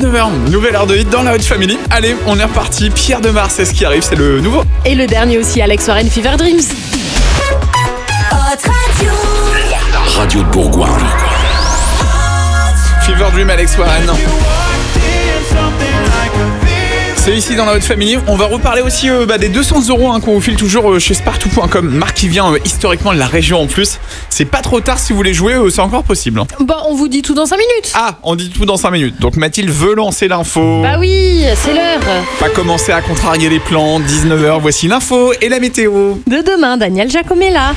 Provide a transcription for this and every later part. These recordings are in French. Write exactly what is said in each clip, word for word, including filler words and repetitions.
dix-neuf heures, nouvelle heure de hit dans la Hot Family. Allez, on est reparti. Pierre Demar, c'est ce qui arrive, c'est le nouveau. Et le dernier aussi, Alex Warren, Fever Dreams. La radio de Bourgoin. Fever Dream, Alex Warren. C'est ici dans la Hot Family. On va reparler aussi euh, bah, des deux cents euros hein, qu'on vous file toujours euh, chez Spartou point com. Marque qui vient euh, historiquement de la région en plus. C'est pas trop tard si vous voulez jouer, euh, c'est encore possible. Hein. Bah, on vous dit tout dans cinq minutes. Ah, on dit tout dans cinq minutes. Donc Mathilde veut lancer l'info. Bah oui, c'est l'heure. Pas commencer à contrarier les plans. dix-neuf heures, voici l'info et la météo. De demain, Daniel Giacomella.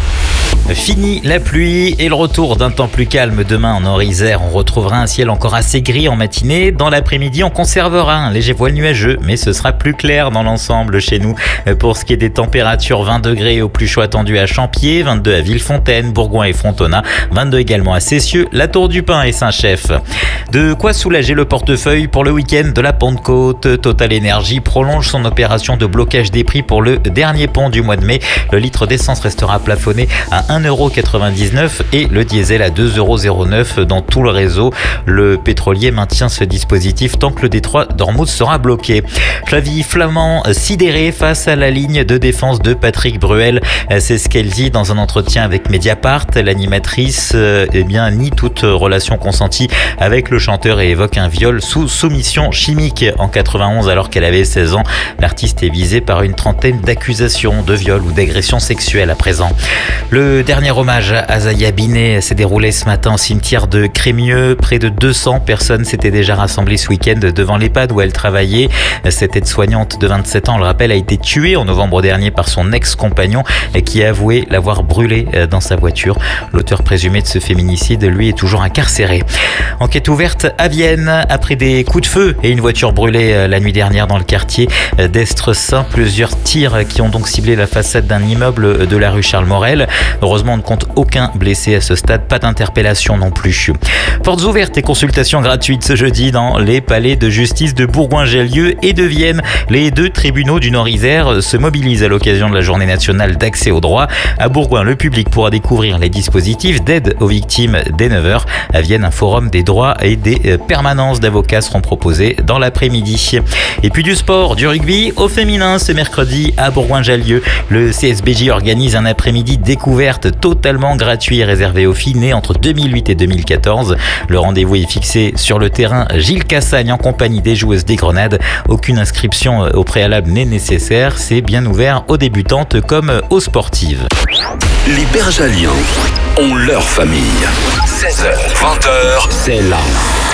Fini la pluie et le retour d'un temps plus calme demain en Nord-Isère. On retrouvera un ciel encore assez gris en matinée. Dans l'après-midi, on conservera un léger voile nuageux, mais ce sera plus clair dans l'ensemble chez nous. Pour ce qui est des températures, vingt degrés au plus chaud attendu à Champier, vingt-deux à Villefontaine, Bourgoin et Frontona, vingt-deux également à Cessieux, la Tour du Pin et Saint-Chef. De quoi soulager le portefeuille pour le week-end de la Pentecôte. Total Énergie prolonge son opération de blocage des prix pour le dernier pont du mois de mai. Le litre d'essence restera plafonné à un euro quatre-vingt-dix-neuf et le diesel à deux euros zéro neuf dans tout le réseau. Le pétrolier maintient ce dispositif tant que le détroit d'Ormuz sera bloqué. Flavie Flament sidérée face à la ligne de défense de Patrick Bruel. C'est ce qu'elle dit dans un entretien avec Mediapart. L'animatrice euh, eh bien, nie toute relation consentie avec le chanteur et évoque un viol sous soumission chimique en quatre-vingt-onze alors qu'elle avait seize ans. L'artiste est visé par une trentaine d'accusations de viol ou d'agression sexuelle à présent. Le dernier hommage à Zaya Binet s'est déroulé ce matin au cimetière de Crémieux. Près de deux cents personnes s'étaient déjà rassemblées ce week-end devant l'EHPAD où elle travaillait. Cette aide-soignante de vingt-sept ans, on le rappelle, a été tuée en novembre dernier par son ex-compagnon qui a avoué l'avoir brûlée dans sa voiture. L'auteur présumé de ce féminicide, lui, est toujours incarcéré. Enquête ouverte à Vienne après des coups de feu et une voiture brûlée la nuit dernière dans le quartier d'Estresin. Plusieurs tirs qui ont donc ciblé la façade d'un immeuble de la rue Charles Morel. Heureusement, on ne compte aucun blessé à ce stade, pas d'interpellation non plus. Portes ouvertes et consultations gratuites ce jeudi dans les palais de justice de Bourgoin-Jallieu et de Vienne. Les deux tribunaux du Nord-Isère se mobilisent à l'occasion de la journée nationale d'accès au droit. À Bourgoin, le public pourra découvrir les dispositifs d'aide aux victimes dès neuf heures. À Vienne, un forum des droits et des permanences d'avocats seront proposés dans l'après-midi. Et puis du sport, du rugby au féminin ce mercredi à Bourgoin-Jallieu. Le C S B J organise un après-midi découverte totalement gratuit et réservé aux filles nées entre deux mille huit et deux mille quatorze. Le rendez-vous est fixé sur le terrain Gilles Cassagne en compagnie des joueuses des Grenades. Aucune inscription au préalable n'est nécessaire. C'est bien ouvert aux débutantes comme aux sportives. Les Bergaliens ont leur famille. seize heures, vingt heures, c'est là.